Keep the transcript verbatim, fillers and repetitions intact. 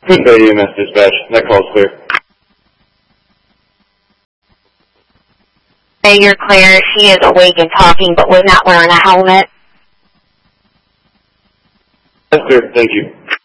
Green Bay E M S dispatch. That call's clear. Hey, you're clear. She is awake and talking, but was not wearing a helmet. That's clear. Thank you.